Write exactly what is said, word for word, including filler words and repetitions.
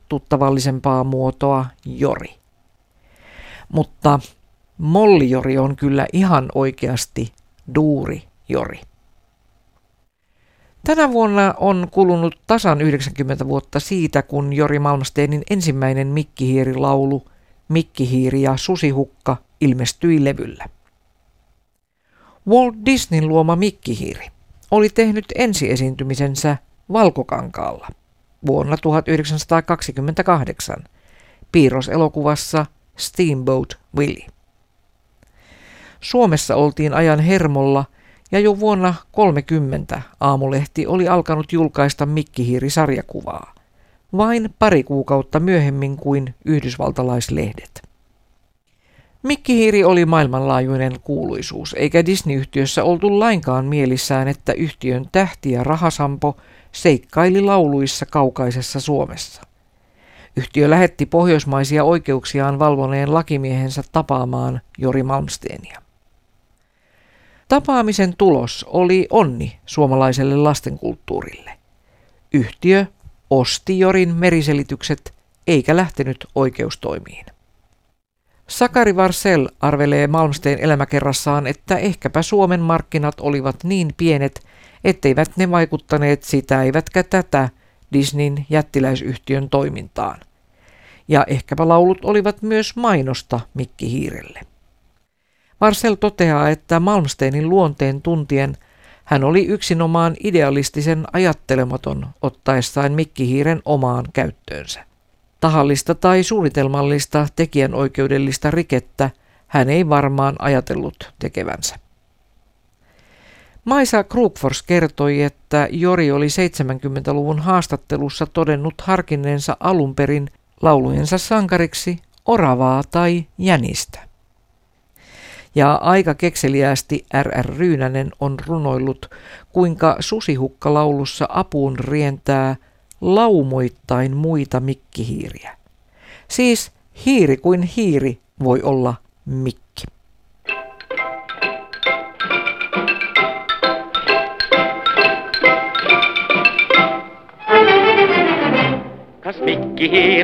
tuttavallisempaa muotoa Jori. Mutta Mollijori on kyllä ihan oikeasti Duuri Jori. Tänä vuonna on kulunut tasan yhdeksänkymmentä vuotta siitä, kun Jori Malmsteenin ensimmäinen Mikkihiiri-laulu Mikkihiiri ja Susihukka ilmestyi levyllä. Walt Disneyn luoma Mikkihiiri oli tehnyt ensiesiintymisensä Valkokankaalla vuonna tuhatyhdeksänsataakaksikymmentäkahdeksan piirroselokuvassa Steamboat Willie. Suomessa oltiin ajan hermolla ja jo vuonna kolmekymmentä Aamulehti oli alkanut julkaista Mikkihiiri-sarjakuvaa, vain pari kuukautta myöhemmin kuin yhdysvaltalaislehdet. Mikkihiiri oli maailmanlaajuinen kuuluisuus, eikä Disney-yhtiössä oltu lainkaan mielissään, että yhtiön tähti ja rahasampo seikkaili lauluissa kaukaisessa Suomessa. Yhtiö lähetti pohjoismaisia oikeuksiaan valvoneen lakimiehensä tapaamaan Jori Malmsteenia. Tapaamisen tulos oli onni suomalaiselle lastenkulttuurille. Yhtiö osti Jorin meriselitykset eikä lähtenyt oikeustoimiin. Sakari Varcel arvelee Malmsteen elämäkerrassaan, että ehkäpä Suomen markkinat olivat niin pienet, etteivät ne vaikuttaneet sitä eivätkä tätä Disneyn jättiläisyhtiön toimintaan. Ja ehkäpä laulut olivat myös mainosta Mikkihiirelle. Varcel toteaa, että Malmsteenin luonteen tuntien hän oli yksinomaan idealistisen ajattelematon ottaessaan Mikkihiiren omaan käyttöönsä. Tahallista tai suunnitelmallista tekijänoikeudellista rikettä hän ei varmaan ajatellut tekevänsä. Maisa Krugfors kertoi, että Jori oli seitsemänkymmentäluvun haastattelussa todennut harkinneensa alun perin laulujensa sankariksi oravaa tai jänistä. Ja aika kekseliäästi R R Ryynänen on runoillut, kuinka Susihukka-laulussa apuun rientää laumoittain muita mikkihiiriä. Siis hiiri kuin hiiri voi olla mikki. Kas mikkihiiri